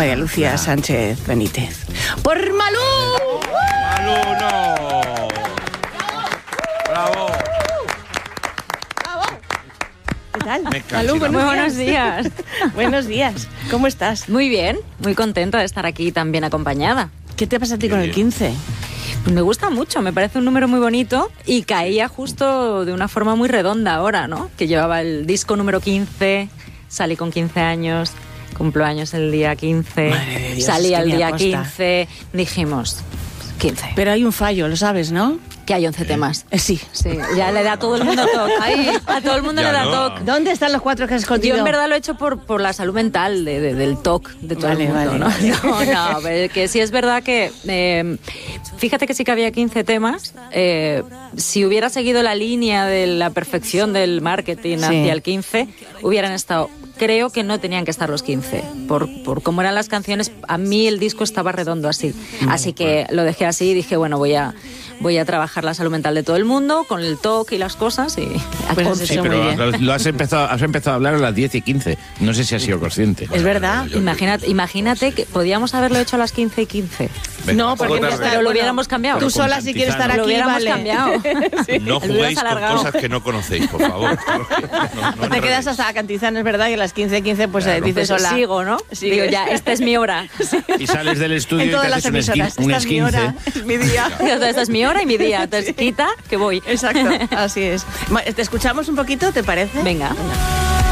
María Lucía Sánchez Benítez. ¡Por Malú! ¡Malú, no! ¡Bravo! ¿Qué tal? Malú, Muy buenos días. Buenos días. ¿Cómo estás? Muy bien, muy contenta de estar aquí tan bien acompañada. ¿Qué te pasa a ti con el 15? Me gusta mucho, me parece un número muy bonito y caía justo de una forma muy redonda ahora, ¿no? Que llevaba el disco número 15, salí con 15 años, cumplo años el día 15, Madre de Dios, salí es que al ni día aposta. 15, dijimos 15. Pero hay un fallo, lo sabes, ¿no? Que hay 11 temas. Sí. Sí, ya le da a todo el mundo toque. A todo el mundo Ya le da no. toque. ¿Dónde están los 4 que has escondido? Yo en verdad lo he hecho por la salud mental del TOC de todo Vale, el mundo, vale, ¿no? vale. No, pero que sí es verdad que fíjate que sí que había 15 temas. Si hubiera seguido la línea de la perfección del marketing Sí. hacia el 15, hubieran estado. Creo que no tenían que estar los 15. Por cómo eran las canciones, a mí el disco estaba redondo así. Así que lo dejé así y dije, bueno, voy a trabajar la salud mental de todo el mundo con el TOC y las cosas y Pues a has tope. hecho muy bien. Pero lo has empezado a hablar a las 10 y 15. No sé si has sido consciente. Es verdad. Imagínate que podíamos haberlo hecho a las 15 y 15. Venga, No, porque otra ya vez. está, Pero lo bueno, hubiéramos cambiado. Tú Pero sola, con si quieres estar Santizano. Lo aquí, hubiéramos vale. cambiado. No El juguéis hubieras con alargado. cosas que no conocéis, por favor. No Te quedas hasta Cantizano, es verdad, y a las 15:15 pues Claro. dices Pues hola. sigo, ¿no? Sigues. Digo, ya, esta es mi hora. Y sales del estudio En y todas te las haces un emisoras. un Esta es mi hora, esquince. es mi día. Esta es mi hora y mi día. Entonces, quita, que voy. Exacto, así es. Te escuchamos un poquito, ¿te parece? Venga. Venga.